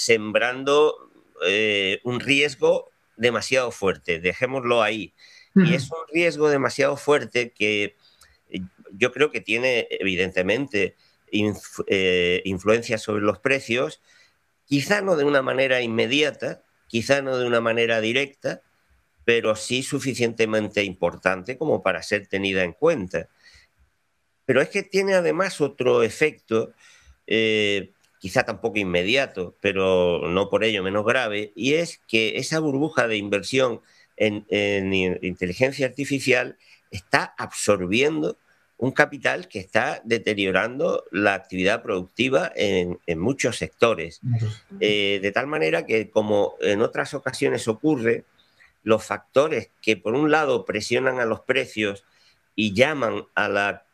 sembrando un riesgo demasiado fuerte, dejémoslo ahí. Y es un riesgo demasiado fuerte que yo creo que tiene evidentemente influencia sobre los precios, quizá no de una manera inmediata, quizá no de una manera directa, pero sí suficientemente importante como para ser tenida en cuenta. Pero es que tiene además otro efecto, quizá tampoco inmediato, pero no por ello menos grave, y es que esa burbuja de inversión en inteligencia artificial está absorbiendo un capital que está deteriorando la actividad productiva en muchos sectores. De tal manera que, como en otras ocasiones ocurre, los factores que por un lado presionan a los precios y llaman a la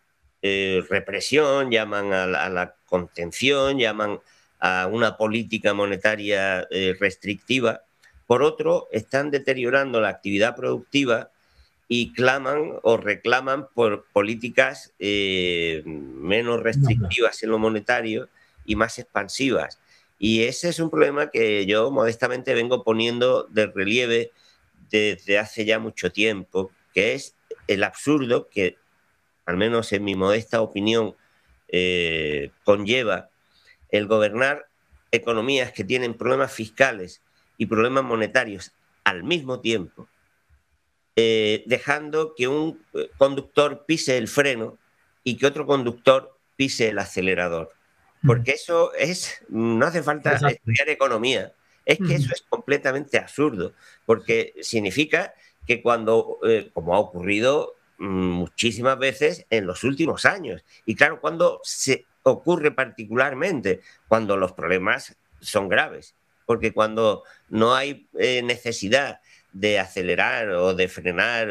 represión, llaman a la contención, llaman a una política monetaria restrictiva, por otro, están deteriorando la actividad productiva y claman o reclaman por políticas menos restrictivas en lo monetario y más expansivas. Y ese es un problema que yo modestamente vengo poniendo de relieve desde hace ya mucho tiempo, que es el absurdo que, al menos en mi modesta opinión, conlleva el gobernar economías que tienen problemas fiscales y problemas monetarios al mismo tiempo, dejando que un conductor pise el freno y que otro conductor pise el acelerador. Porque eso es, no hace falta estudiar economía, es que eso es completamente absurdo, porque significa que cuando, como ha ocurrido muchísimas veces en los últimos años, y claro, cuando se ocurre particularmente, cuando los problemas son graves, porque cuando no hay necesidad de acelerar o de frenar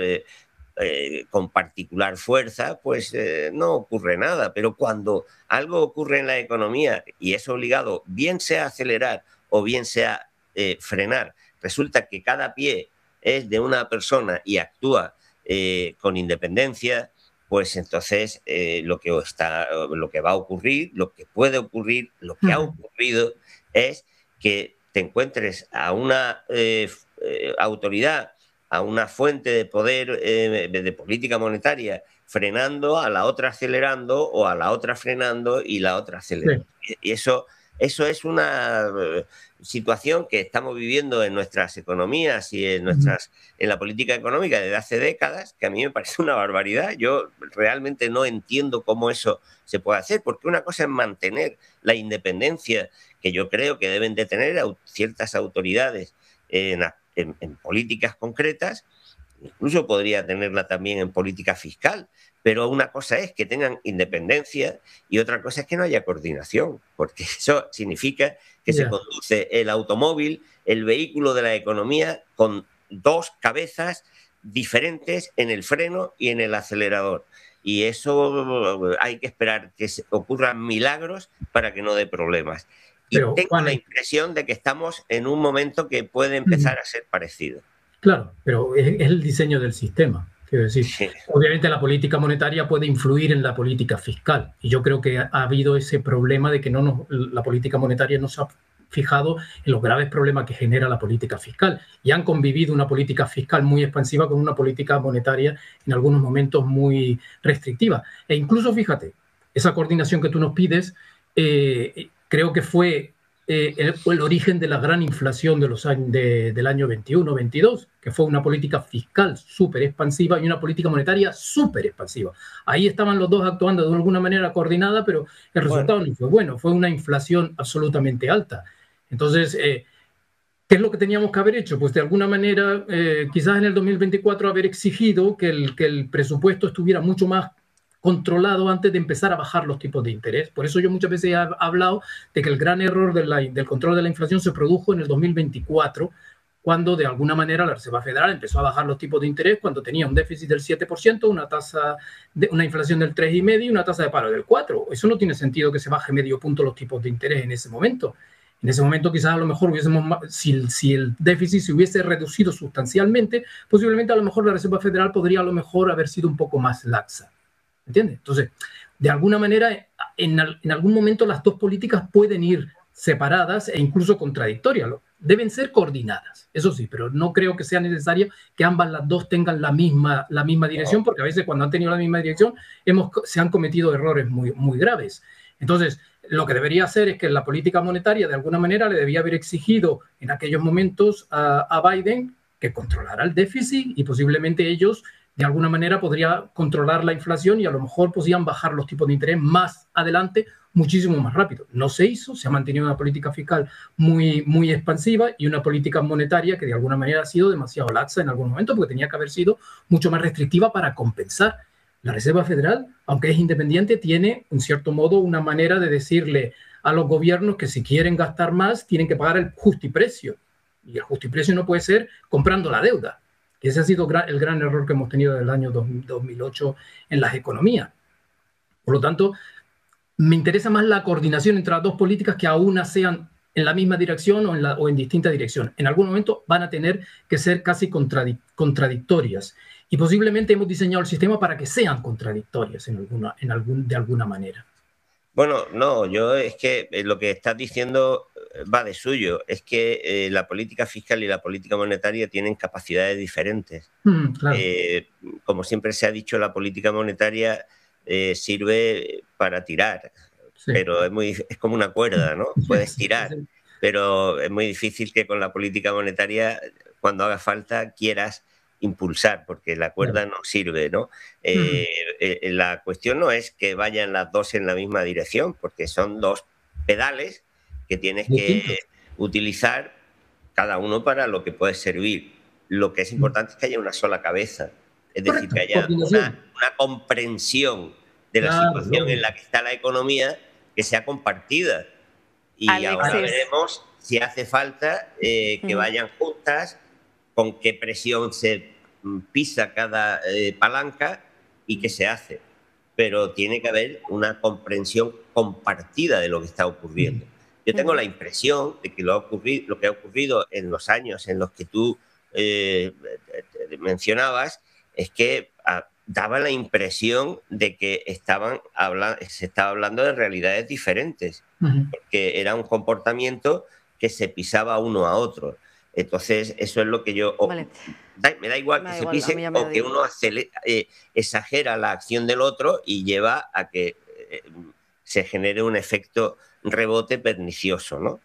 con particular fuerza, pues no ocurre nada. Pero cuando algo ocurre en la economía y es obligado, bien sea acelerar o bien sea frenar, resulta que cada pie es de una persona y actúa con independencia, pues entonces lo que va a ocurrir, lo que puede ocurrir, lo que ha ocurrido es que te encuentres a una autoridad, a una fuente de poder de política monetaria frenando, a la otra acelerando, o a la otra frenando y la otra acelerando. Sí. Y eso es una situación que estamos viviendo en nuestras economías y en la política económica desde hace décadas, que a mí me parece una barbaridad. Yo realmente no entiendo cómo eso se puede hacer, porque una cosa es mantener la independencia que yo creo que deben de tener ciertas autoridades en políticas concretas, incluso podría tenerla también en política fiscal, pero una cosa es que tengan independencia y otra cosa es que no haya coordinación, porque eso significa que se conduce el automóvil, el vehículo de la economía, con dos cabezas diferentes en el freno y en el acelerador. Y eso hay que esperar que ocurran milagros para que no dé problemas. Pero, y tengo la impresión de que estamos en un momento que puede empezar a ser parecido. Claro, pero es el diseño del sistema. Quiero decir, obviamente la política monetaria puede influir en la política fiscal. Y yo creo que ha habido ese problema de que la política monetaria no se ha fijado en los graves problemas que genera la política fiscal. Y han convivido una política fiscal muy expansiva con una política monetaria en algunos momentos muy restrictiva. E incluso, fíjate, esa coordinación que tú nos pides, creo que fue el origen de la gran inflación del año 21-22, que fue una política fiscal súper expansiva y una política monetaria súper expansiva. Ahí estaban los dos actuando de alguna manera coordinada, pero el resultado no fue bueno, fue una inflación absolutamente alta. Entonces, ¿qué es lo que teníamos que haber hecho? Pues de alguna manera, quizás en el 2024 haber exigido que el presupuesto estuviera mucho más controlado antes de empezar a bajar los tipos de interés. Por eso yo muchas veces he hablado de que el gran error del control de la inflación se produjo en el 2024, cuando de alguna manera la Reserva Federal empezó a bajar los tipos de interés cuando tenía un déficit del 7%, una inflación del 3,5% y una tasa de paro del 4%. Eso no tiene sentido que se baje medio punto los tipos de interés en ese momento. En ese momento quizás a lo mejor si el déficit se hubiese reducido sustancialmente, posiblemente a lo mejor la Reserva Federal podría a lo mejor haber sido un poco más laxa. ¿Entiendes? Entonces, de alguna manera, en algún momento las dos políticas pueden ir separadas e incluso contradictorias. Deben ser coordinadas, eso sí, pero no creo que sea necesario que ambas las dos tengan la misma dirección, porque a veces cuando han tenido la misma dirección se han cometido errores muy, muy graves. Entonces, lo que debería hacer es que la política monetaria, de alguna manera, le debía haber exigido en aquellos momentos a Biden que controlara el déficit y posiblemente ellos, de alguna manera, podrían controlar la inflación y a lo mejor podían bajar los tipos de interés más adelante muchísimo más rápido. No se hizo, se ha mantenido una política fiscal muy, muy expansiva y una política monetaria que de alguna manera ha sido demasiado laxa en algún momento porque tenía que haber sido mucho más restrictiva para compensar. La Reserva Federal, aunque es independiente, tiene, en cierto modo, una manera de decirle a los gobiernos que si quieren gastar más, tienen que pagar el justiprecio. Y el justiprecio no puede ser comprando la deuda. Ese ha sido el gran error que hemos tenido desde el año 2008 en las economías. Por lo tanto, me interesa más la coordinación entre las dos políticas que aún sean en la misma dirección o en distinta dirección. En algún momento van a tener que ser casi contradictorias. Y posiblemente hemos diseñado el sistema para que sean contradictorias de alguna manera. Bueno, no, yo es que lo que estás diciendo va de suyo. Es que la política fiscal y la política monetaria tienen capacidades diferentes. Claro. Como siempre se ha dicho, la política monetaria sirve para tirar, sí, pero es como una cuerda, ¿no? Puedes tirar, sí, pero es muy difícil que con la política monetaria, cuando haga falta, quieras impulsar, porque la cuerda no sirve, ¿no? La cuestión no es que vayan las dos en la misma dirección, porque son dos pedales que tienes que utilizar cada uno para lo que puede servir. Lo que es importante es que haya una sola cabeza, es decir, que haya una comprensión de la situación en la que está la economía que sea compartida. Y Alexis, ahora veremos si hace falta que vayan juntas, con qué presión se pisa cada palanca y qué se hace. Pero tiene que haber una comprensión compartida de lo que está ocurriendo. Yo tengo la impresión de que lo que ha ocurrido en los años en los que tú mencionabas es que daba la impresión de que se estaba hablando de realidades diferentes, porque era un comportamiento que se pisaba uno a otro. Entonces, eso es lo que yo... Vale. Me da igual que se pisen o que uno exagera la acción del otro y lleva a que se genere un efecto rebote pernicioso, ¿no?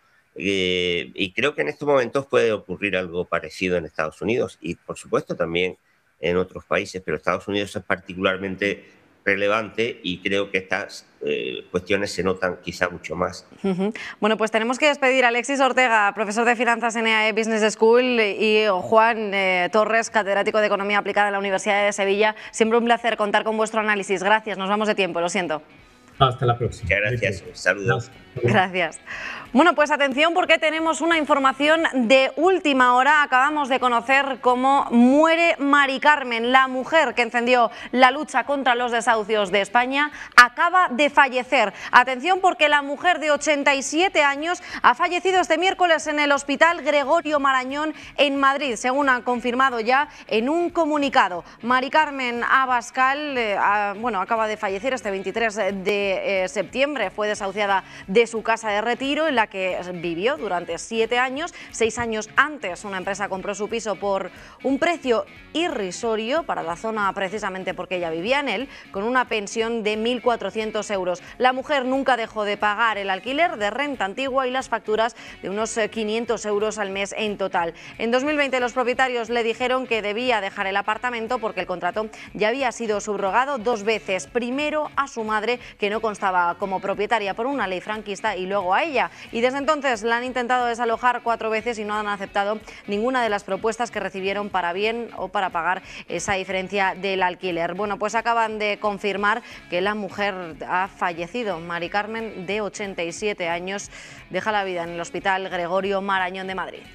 Y creo que en estos momentos puede ocurrir algo parecido en Estados Unidos y, por supuesto, también en otros países, pero Estados Unidos es particularmente relevante y creo que estas cuestiones se notan quizá mucho más. Bueno, pues tenemos que despedir a Alexis Ortega, profesor de finanzas en EAE Business School, y Juan Torres, catedrático de Economía Aplicada en la Universidad de Sevilla. Siempre un placer contar con vuestro análisis. Gracias, nos vamos de tiempo, lo siento. Hasta la próxima. Muchas gracias, saludos. Gracias. Bueno, pues atención porque tenemos una información de última hora. Acabamos de conocer cómo muere Mari Carmen, la mujer que encendió la lucha contra los desahucios de España, acaba de fallecer. Atención porque la mujer de 87 años ha fallecido este miércoles en el Hospital Gregorio Marañón en Madrid, según han confirmado ya en un comunicado. Mari Carmen Abascal, acaba de fallecer este 23 de septiembre. Fue desahuciada de su casa de retiro en la que vivió durante 7 años. 6 años antes una empresa compró su piso por un precio irrisorio para la zona, precisamente porque ella vivía en él, con una pensión de 1.400 euros. La mujer nunca dejó de pagar el alquiler de renta antigua y las facturas de unos 500 euros al mes en total. En 2020 los propietarios le dijeron que debía dejar el apartamento porque el contrato ya había sido subrogado 2 veces. Primero a su madre, que no constaba como propietaria por una ley franquista, y luego a ella. Y desde entonces la han intentado desalojar 4 veces y no han aceptado ninguna de las propuestas que recibieron para bien o para pagar esa diferencia del alquiler. Bueno, pues acaban de confirmar que la mujer ha fallecido. Mari Carmen, de 87 años, deja la vida en el Hospital Gregorio Marañón de Madrid.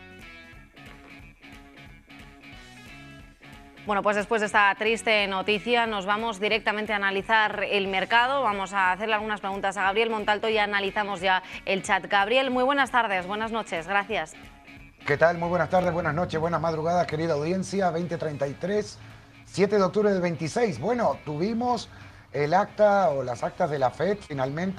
Bueno, pues después de esta triste noticia nos vamos directamente a analizar el mercado. Vamos a hacerle algunas preguntas a Gabriel Montalto y analizamos ya el chat. Gabriel, muy buenas tardes, buenas noches, gracias. ¿Qué tal? Muy buenas tardes, buenas noches, buenas madrugadas, querida audiencia. 2033, 7 de octubre del 26. Bueno, tuvimos el acta o las actas de la FED finalmente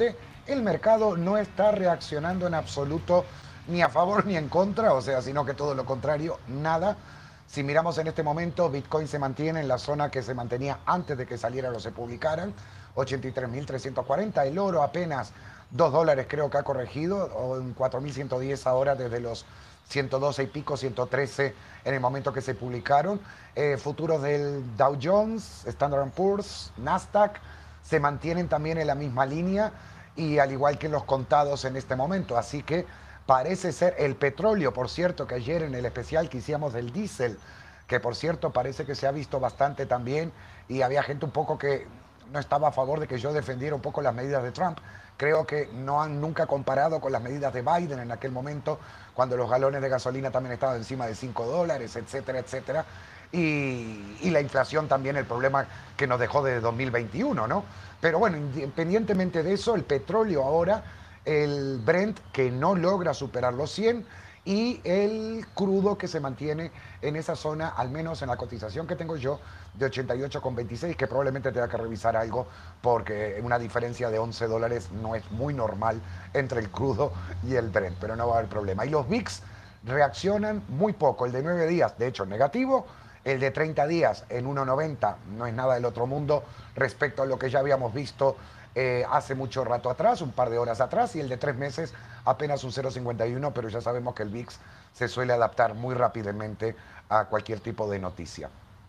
el mercado no está reaccionando en absoluto ni a favor ni en contra, o sea, sino que todo lo contrario, nada. Si miramos en este momento, Bitcoin se mantiene en la zona que se mantenía antes de que salieran o se publicaran, 83.340. El oro apenas $2 creo que ha corregido, o en 4.110 ahora desde los 112 y pico, 113 en el momento que se publicaron. Futuros del Dow Jones, Standard & Poor's, Nasdaq se mantienen también en la misma línea y al igual que los contados en este momento. Así que parece ser el petróleo, por cierto, que ayer en el especial que hicimos del diésel, que por cierto parece que se ha visto bastante también y había gente un poco que no estaba a favor de que yo defendiera un poco las medidas de Trump. Creo que no han nunca comparado con las medidas de Biden en aquel momento, cuando los galones de gasolina también estaban encima de $5, etcétera, etcétera. Y la inflación también, el problema que nos dejó desde 2021, ¿no? Pero bueno, independientemente de eso, el petróleo ahora, el Brent que no logra superar los 100 y el crudo que se mantiene en esa zona, al menos en la cotización que tengo yo, de 88,26, que probablemente tenga que revisar algo porque una diferencia de $11 no es muy normal entre el crudo y el Brent, pero no va a haber problema. Y los VIX reaccionan muy poco, el de 9 días, de hecho, negativo, el de 30 días en 1,90 no es nada del otro mundo respecto a lo que ya habíamos visto hace mucho rato atrás, un par de horas atrás, y el de 3 meses apenas un 0,51, pero ya sabemos que el VIX se suele adaptar muy rápidamente a cualquier tipo de noticia.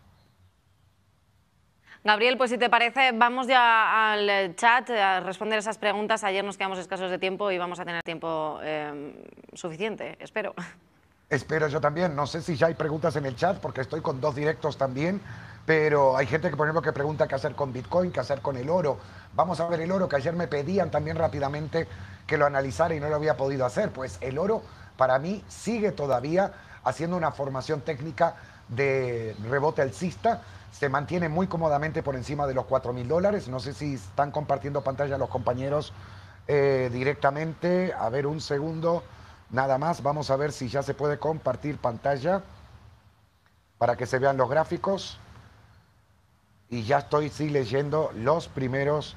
Gabriel, pues si te parece, vamos ya al chat a responder esas preguntas. Ayer nos quedamos escasos de tiempo y vamos a tener tiempo suficiente, espero. Espero yo también. No sé si ya hay preguntas en el chat porque estoy con 2 directos también, pero hay gente que, por ejemplo, que pregunta qué hacer con Bitcoin, qué hacer con el oro. Vamos a ver el oro, que ayer me pedían también rápidamente que lo analizara y no lo había podido hacer. Pues el oro, para mí, sigue todavía haciendo una formación técnica de rebote alcista. Se mantiene muy cómodamente por encima de los $4.000. No sé si están compartiendo pantalla los compañeros directamente. A ver, un segundo. Nada más, vamos a ver si ya se puede compartir pantalla para que se vean los gráficos. Y ya estoy leyendo los primeros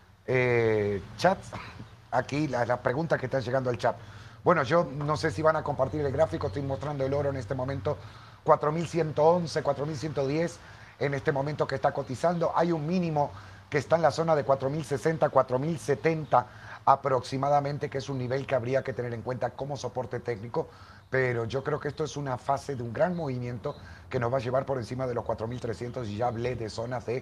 chats. Aquí las preguntas que están llegando al chat. Bueno, yo no sé si van a compartir el gráfico. Estoy mostrando el oro en este momento. 4.111, 4.110 en este momento que está cotizando. Hay un mínimo que está en la zona de 4.060, 4.070 aproximadamente, que es un nivel que habría que tener en cuenta como soporte técnico, pero yo creo que esto es una fase de un gran movimiento que nos va a llevar por encima de los 4.300 y ya hablé de zonas de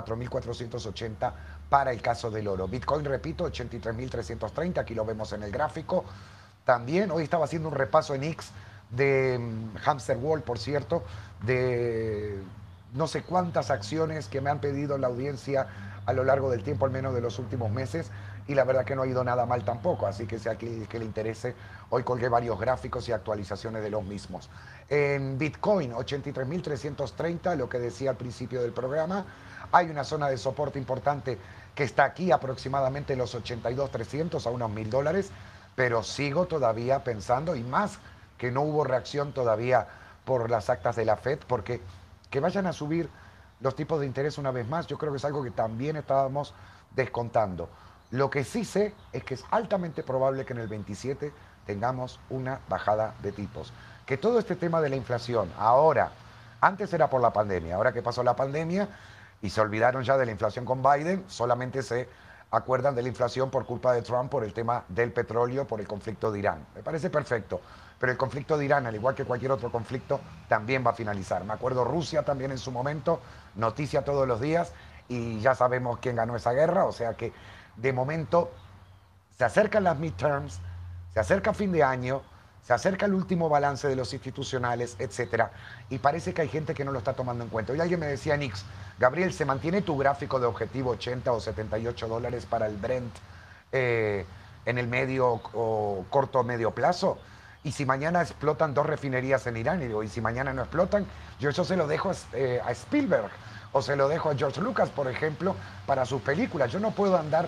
4.480 para el caso del oro. Bitcoin, repito, 83.330, aquí lo vemos en el gráfico. También hoy estaba haciendo un repaso en X de Hamster Wall, por cierto, de no sé cuántas acciones que me han pedido la audiencia a lo largo del tiempo, al menos de los últimos meses, y la verdad que no ha ido nada mal tampoco, así que si a aquel que le interese, hoy colgué varios gráficos y actualizaciones de los mismos. En Bitcoin, 83.330, lo que decía al principio del programa, hay una zona de soporte importante que está aquí aproximadamente los 82.300 a unos $1.000, pero sigo todavía pensando, y más que no hubo reacción todavía por las actas de la FED, porque que vayan a subir los tipos de interés una vez más, yo creo que es algo que también estábamos descontando. Lo que sí sé es que es altamente probable que en el 27 tengamos una bajada de tipos. Que todo este tema de la inflación, ahora, antes era por la pandemia, ahora que pasó la pandemia y se olvidaron ya de la inflación con Biden, solamente se acuerdan de la inflación por culpa de Trump, por el tema del petróleo, por el conflicto de Irán. Me parece perfecto, pero el conflicto de Irán, al igual que cualquier otro conflicto, también va a finalizar. Me acuerdo Rusia también en su momento, noticia todos los días, y ya sabemos quién ganó esa guerra, o sea que de momento se acercan las midterms, se acerca fin de año, se acerca el último balance de los institucionales, etcétera, y parece que hay gente que no lo está tomando en cuenta. Hoy alguien me decía en X, Gabriel, ¿se mantiene tu gráfico de objetivo 80 o $78 para el Brent en el medio o corto o medio plazo? Y si mañana explotan 2 refinerías en Irán, y digo, y si mañana no explotan, yo eso se lo dejo a Spielberg, o se lo dejo a George Lucas, por ejemplo, para sus películas. Yo no puedo andar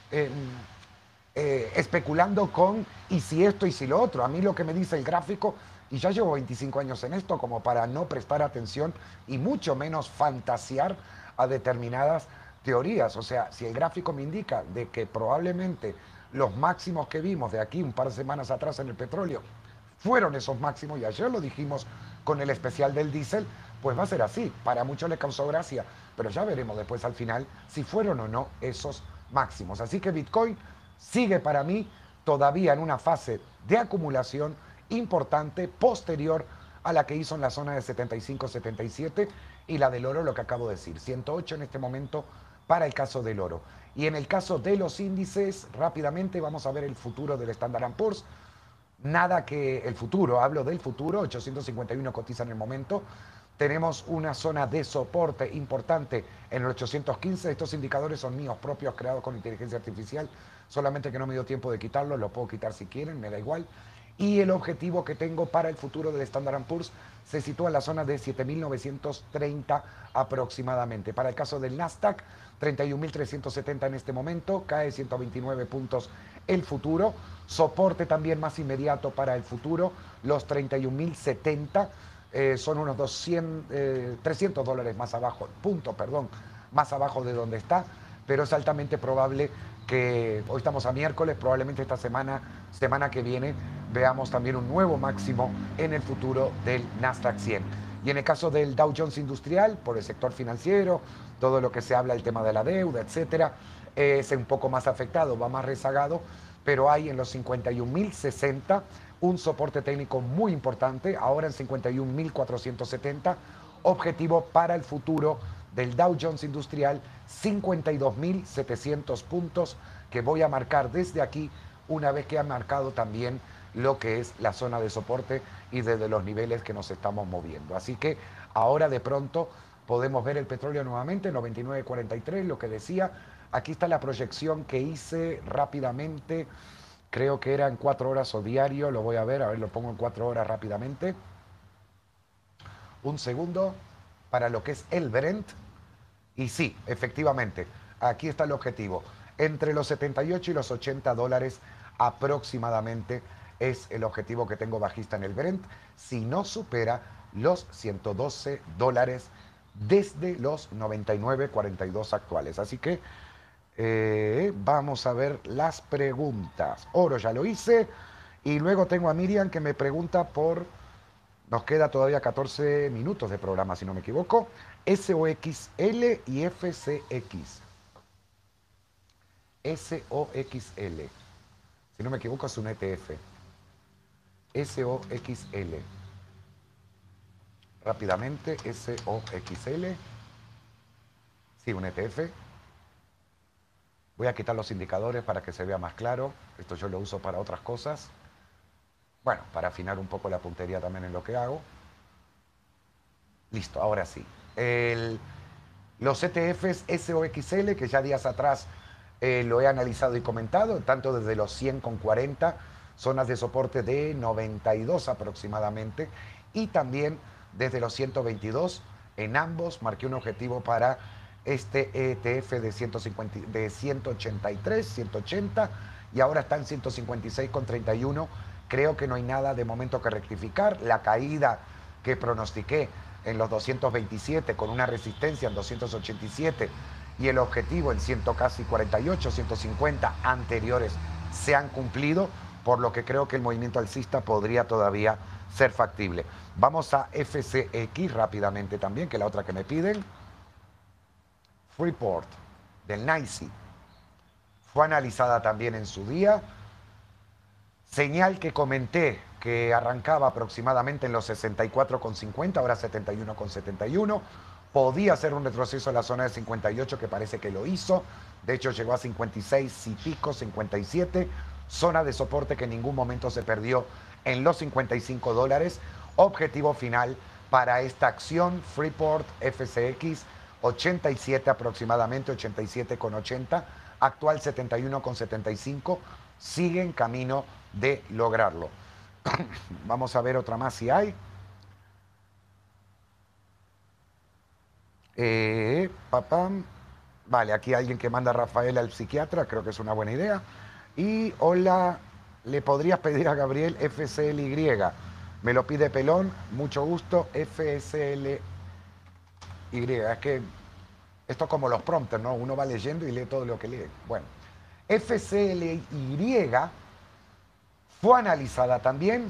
especulando con y si esto y si lo otro. A mí lo que me dice el gráfico, y ya llevo 25 años en esto, como para no prestar atención y mucho menos fantasear a determinadas teorías. O sea, si el gráfico me indica de que probablemente los máximos que vimos de aquí un par de semanas atrás en el petróleo fueron esos máximos, y ayer lo dijimos con el especial del diésel, pues va a ser así. Para muchos les causó gracia, pero ya veremos después al final si fueron o no esos máximos. Así que Bitcoin sigue para mí todavía en una fase de acumulación importante, posterior a la que hizo en la zona de 75-77, y la del oro, lo que acabo de decir, 108 en este momento para el caso del oro. Y en el caso de los índices, rápidamente vamos a ver el futuro del Standard & Poor's. Nada que el futuro, hablo del futuro, 851 cotiza en el momento. Tenemos una zona de soporte importante en el 815. Estos indicadores son míos propios, creados con inteligencia artificial, solamente que no me dio tiempo de quitarlos, lo puedo quitar si quieren, me da igual. Y el objetivo que tengo para el futuro del Standard & Poor's se sitúa en la zona de 7.930 aproximadamente. Para el caso del Nasdaq, 31.370 en este momento, cae 129 puntos el futuro. Soporte también más inmediato para el futuro, los 31.070, son unos $300 más abajo, más abajo de donde está, pero es altamente probable que, hoy estamos a miércoles, probablemente esta semana que viene, veamos también un nuevo máximo en el futuro del Nasdaq 100. Y en el caso del Dow Jones Industrial, por el sector financiero, todo lo que se habla, el tema de la deuda, etcétera, es un poco más afectado, va más rezagado, pero hay en los 51.060 un soporte técnico muy importante, ahora en 51.470, objetivo para el futuro del Dow Jones Industrial, 52.700 puntos que voy a marcar desde aquí, una vez que ha marcado también lo que es la zona de soporte y desde los niveles que nos estamos moviendo. Así que ahora de pronto podemos ver el petróleo nuevamente, 99.43, lo que decía. Aquí está la proyección que hice rápidamente, creo que era en 4 horas o diario, lo voy a ver, lo pongo en 4 horas rápidamente. Un segundo, para lo que es el Brent. Y sí, efectivamente, aquí está el objetivo. Entre los 78 y los 80 dólares aproximadamente es el objetivo que tengo bajista en el Brent, si no supera los 112 dólares desde los 99.42 actuales. Así que vamos a ver las preguntas. Oro ya lo hice, y luego tengo a Miriam que me pregunta por... Nos queda todavía 14 minutos de programa, si no me equivoco. SOXL y FCX. SOXL. Si no me equivoco, es un ETF. SOXL. Rápidamente, SOXL. Sí, un ETF. Voy a quitar los indicadores para que se vea más claro. Esto yo lo uso para otras cosas. Bueno, para afinar un poco la puntería también en lo que hago. Listo, ahora sí. Los ETFs SOXL, que ya días atrás lo he analizado y comentado, tanto desde los 100,40, zonas de soporte de 92 aproximadamente, y también desde los 122, en ambos marqué un objetivo para este ETF de 183, 180, y ahora está en 156,31. Creo que no hay nada de momento que rectificar. La caída que pronostiqué en los 227 con una resistencia en 287 y el objetivo en casi 48, 150 anteriores se han cumplido, por lo que creo que el movimiento alcista podría todavía ser factible. Vamos a FCX rápidamente también, que es la otra que me piden. Freeport del NYSE fue analizada también en su día. Señal que comenté que arrancaba aproximadamente en los 64,50, ahora 71,71. Podía hacer un retroceso en la zona de 58, que parece que lo hizo. De hecho, llegó a 56 y pico, 57. Zona de soporte que en ningún momento se perdió en los 55 dólares. Objetivo final para esta acción, Freeport FCX, 87 aproximadamente, 87,80. Actual 71,75. Sigue en camino de lograrlo. Vamos a ver otra más si hay. Vale, aquí hay alguien que manda a Rafael al psiquiatra, creo que es una buena idea. Y hola, ¿le podrías pedir a Gabriel FCLY? Me lo pide Pelón, mucho gusto, FCLY. Es que esto es como los prompters, ¿no? Uno va leyendo y lee todo lo que lee. Bueno, FCLY fue analizada también,